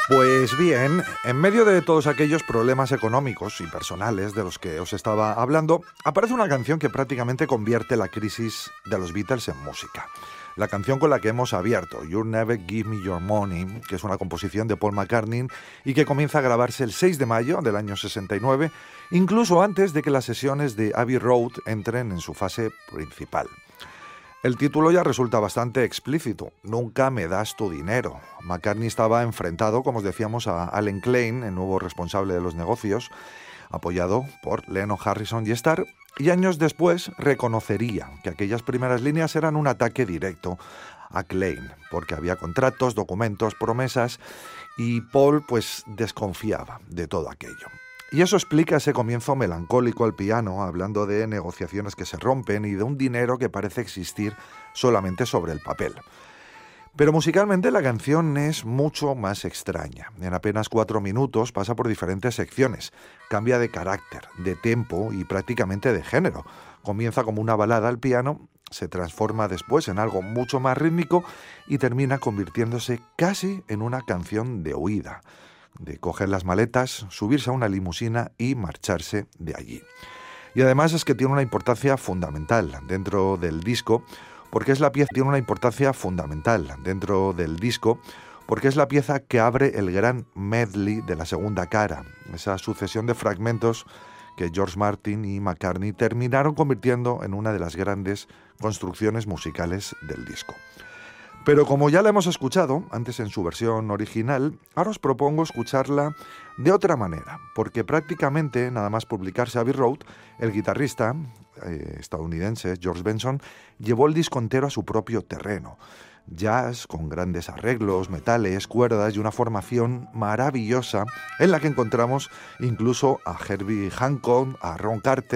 Pues bien, en medio de todos aquellos problemas económicos y personales de los que os estaba hablando, aparece una canción que prácticamente convierte la crisis de los Beatles en música. La canción con la que hemos abierto, You'll Never Give Me Your Money, que es una composición de Paul McCartney y que comienza a grabarse el 6 de mayo del año 69, incluso antes de que las sesiones de Abbey Road entren en su fase principal. El título ya resulta bastante explícito. Nunca me das tu dinero. McCartney estaba enfrentado, como os decíamos, a Allen Klein, el nuevo responsable de los negocios, apoyado por Lennon, Harrison y Starr, y años después reconocería que aquellas primeras líneas eran un ataque directo a Klein, porque había contratos, documentos, promesas, y Paul pues desconfiaba de todo aquello. Y eso explica ese comienzo melancólico al piano, hablando de negociaciones que se rompen y de un dinero que parece existir solamente sobre el papel. Pero musicalmente la canción es mucho más extraña. En apenas 4 minutos pasa por diferentes secciones, cambia de carácter, de tempo y prácticamente de género. Comienza como una balada al piano, se transforma después en algo mucho más rítmico y termina convirtiéndose casi en una canción de huida, de coger las maletas, subirse a una limusina y marcharse de allí. Y además es que tiene una importancia fundamental dentro del disco, porque es la pieza que abre el gran medley de la segunda cara, esa sucesión de fragmentos que George Martin y McCartney terminaron convirtiendo en una de las grandes construcciones musicales del disco. Pero como ya la hemos escuchado antes en su versión original, ahora os propongo escucharla de otra manera, porque prácticamente nada más publicarse Abbey Road, el guitarrista estadounidense George Benson llevó el disco entero a su propio terreno. Jazz con grandes arreglos, metales, cuerdas y una formación maravillosa en la que encontramos incluso a Herbie Hancock, a Ron Carter,